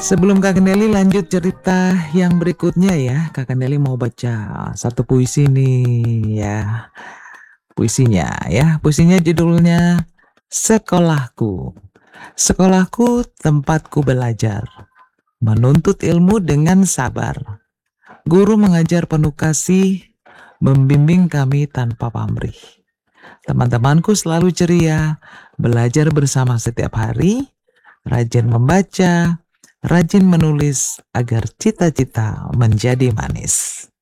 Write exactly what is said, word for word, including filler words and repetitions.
Sebelum Kak Kendeli lanjut cerita yang berikutnya ya, Kak Kendeli mau baca satu puisi nih ya. Puisinya ya, puisinya judulnya Sekolahku. Sekolahku tempatku belajar, menuntut ilmu dengan sabar. Guru mengajar penuh kasih, membimbing kami tanpa pamrih. Teman-temanku selalu ceria, belajar bersama setiap hari, rajin membaca, rajin menulis agar cita-cita menjadi manis.